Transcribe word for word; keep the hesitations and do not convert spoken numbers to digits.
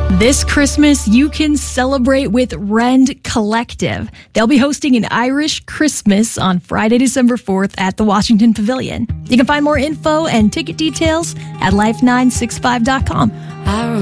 This Christmas, you can celebrate with Rend Collective. They'll be hosting an Irish Christmas on Friday, December fourth at the Washington Pavilion. You can find more info and ticket details at life nine six five dot com.